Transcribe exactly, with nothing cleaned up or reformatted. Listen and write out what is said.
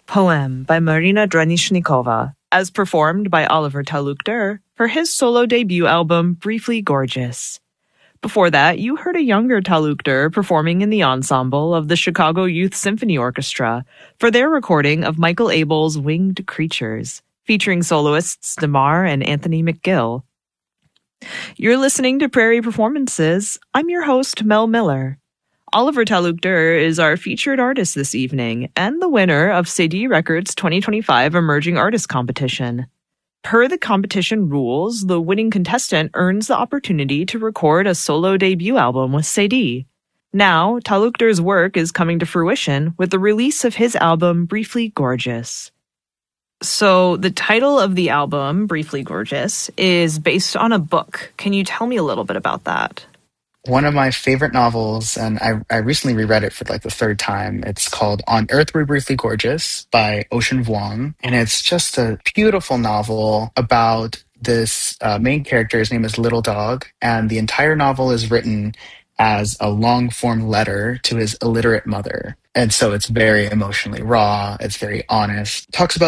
Poem by Marina Dranishnikova, as performed by Oliver Talukder for his solo debut album Briefly Gorgeous. Before that, you heard a younger Talukder performing in the ensemble of the Chicago Youth Symphony Orchestra for their recording of Michael Abel's Winged Creatures, featuring soloists Damar and Anthony McGill. You're listening to Prairie Performances. I'm your host, Mel Miller. Oliver Talukder is our featured artist this evening and the winner of Cedille Records twenty twenty-five Emerging Artist Competition. Per the competition rules, the winning contestant earns the opportunity to record a solo debut album with Cedille. Now, Talukder's work is coming to fruition with the release of his album Briefly Gorgeous. So, the title of the album, Briefly Gorgeous, is based on a book. Can you tell me a little bit about that? One of my favorite novels, and I, I recently reread it for like the third time. It's called On Earth We're Briefly Gorgeous by Ocean Vuong. And it's just a beautiful novel about this uh, main character. His name is Little Dog. And the entire novel is written as a long form letter to his illiterate mother. And so it's very emotionally raw. It's very honest. Talks about